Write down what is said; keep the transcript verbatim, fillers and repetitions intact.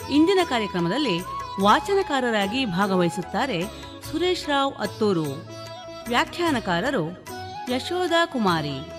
ಇಂದಿನ ಕಾರ್ಯಕ್ರಮದಲ್ಲಿ ವಾಚನಕಾರರಾಗಿ ಭಾಗವಹಿಸುತ್ತಾರೆ ಸುರೇಶ್ ರಾವ್ ಅತ್ತೂರು. ವ್ಯಾಖ್ಯಾನಕಾರರು ಯಶೋಧ ಕುಮಾರಿ.